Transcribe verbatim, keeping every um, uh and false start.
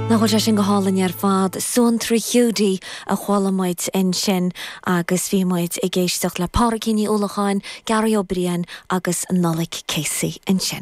Nachhfuil sé sin go hálainn ar fad son trí hiúdaí a chhualamuid in sin agus bhímuid i ggéisteach le páracinní ulacháin, Gary O'Brien agus Nollaig Casey in sin.